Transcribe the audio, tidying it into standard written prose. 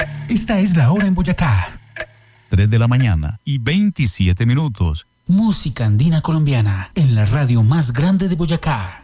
Esta es la hora en Boyacá. 3 de la mañana y 27 minutos. Música andina colombiana en la radio más grande de Boyacá.